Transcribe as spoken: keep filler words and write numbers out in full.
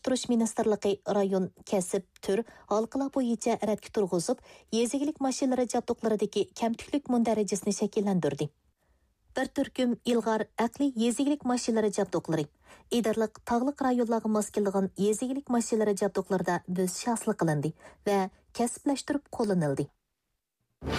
Quruluş Ministerliği rayon, kasıb, tür, halqılar bo'yicha rədki turğuzub, yezigilik maşinalari jabduqlaridagi kamtiklik mundarajasini shakllantirdi. Bir türküm ilg'ar aqli yezigilik maşinalari jabduqlari, idarliq tog'liq rayonlarga mos keladigan yezigilik maşinalari jabduqlarida bo'sish hosil qilindi va kasblashtirib qo'llanildi.